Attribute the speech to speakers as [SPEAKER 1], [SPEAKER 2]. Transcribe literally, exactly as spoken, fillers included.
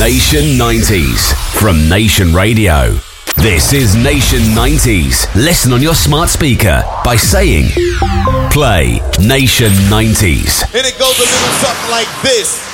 [SPEAKER 1] Nation nineties from Nation Radio. This is Nation nineties. Listen on your smart speaker by saying, play Nation nineties.
[SPEAKER 2] And it goes a little something like this.